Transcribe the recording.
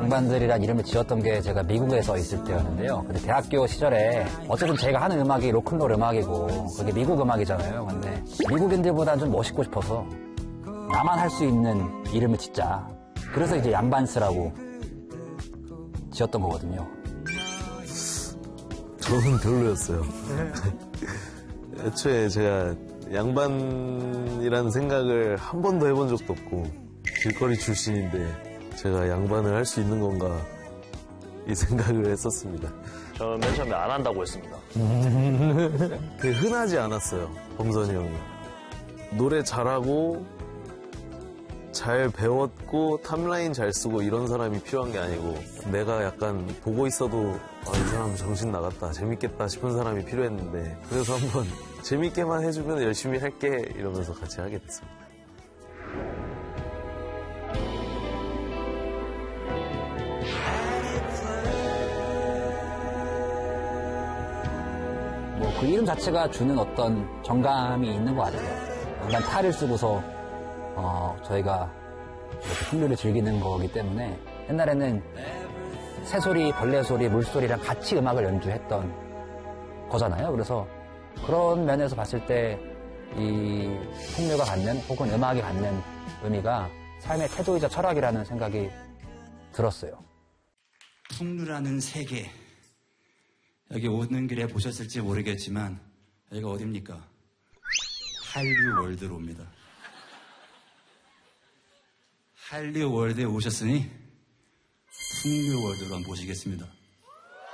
양반들이란 이름을 지었던 게 제가 미국에서 있을 때였는데요. 근데 대학교 시절에 어쨌든 제가 하는 음악이 로큰롤 음악이고 그게 미국 음악이잖아요. 근데 미국인들보다 좀 멋있고 싶어서 나만 할 수 있는 이름을 짓자. 그래서 이제 양반스라고 지었던 거거든요. 저는 별로였어요. 애초에 제가 양반이라는 생각을 한 번도 해본 적도 없고 길거리 출신인데 제가 양반을 할 수 있는 건가 이 생각을 했었습니다. 저는 맨 처음에 안 한다고 했습니다. 되게 흔하지 않았어요, 범선이 형이. 노래 잘하고 잘 배웠고 탑라인 잘 쓰고 이런 사람이 필요한 게 아니고 내가 약간 보고 있어도 이 사람 정신 나갔다 재밌겠다 싶은 사람이 필요했는데 그래서 한번 재밌게만 해주면 열심히 할게 이러면서 같이 하게 됐습니다. 뭐 그 이름 자체가 주는 어떤 정감이 있는 것 같아요. 일단 탈을 쓰고서 저희가 이렇게 풍류를 즐기는 거기 때문에 옛날에는 새소리, 벌레소리, 물소리랑 같이 음악을 연주했던 거잖아요. 그래서 그런 면에서 봤을 때 이 풍류가 갖는 혹은 음악이 갖는 의미가 삶의 태도이자 철학이라는 생각이 들었어요. 풍류라는 세계, 여기 오는 길에 보셨을지 모르겠지만 여기가 어딥니까? 한류 월드로입니다. 한류 월드에 오셨으니 풍류 월드로 한번 보시겠습니다.